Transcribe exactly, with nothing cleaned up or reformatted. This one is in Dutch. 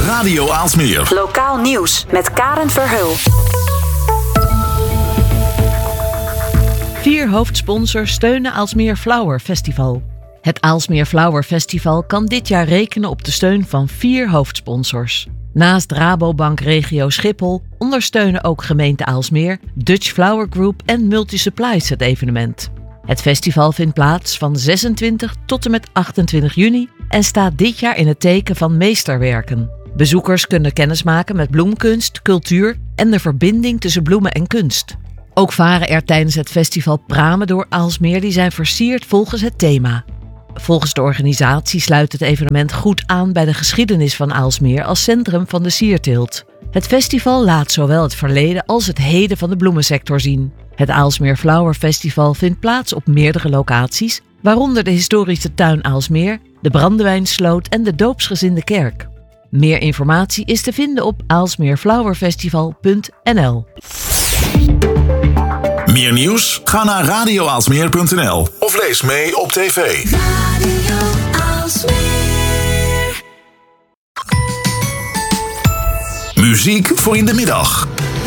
Radio Aalsmeer. Lokaal nieuws met Karen Verheul. Vier hoofdsponsors steunen Aalsmeer Flower Festival. Het Aalsmeer Flower Festival kan dit jaar rekenen op de steun van vier hoofdsponsors. Naast Rabobank Regio Schiphol ondersteunen ook gemeente Aalsmeer, Dutch Flower Group en Multisupplies het evenement. Het festival vindt plaats van zesentwintig tot en met achtentwintig juni en staat dit jaar in het teken van meesterwerken. Bezoekers kunnen kennismaken met bloemkunst, cultuur en de verbinding tussen bloemen en kunst. Ook varen er tijdens het festival pramen door Aalsmeer die zijn versierd volgens het thema. Volgens de organisatie sluit het evenement goed aan bij de geschiedenis van Aalsmeer als centrum van de sierteelt. Het festival laat zowel het verleden als het heden van de bloemensector zien. Het Aalsmeer Flower Festival vindt plaats op meerdere locaties, waaronder de historische tuin Aalsmeer, de Brandewijnsloot en de Doopsgezinde Kerk. Meer informatie is te vinden op aalsmeerflowerfestival punt n l. Meer nieuws? Ga naar radio aalsmeer punt n l of lees mee op tv. Radio Aalsmeer. Muziek voor in de middag.